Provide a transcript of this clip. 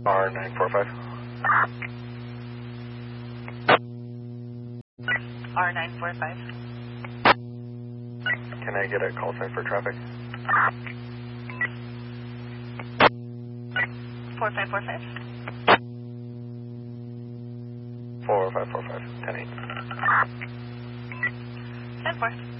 R945. R945. Can I get a call sign for traffic? 4545. 4545, 10-8. 10-4.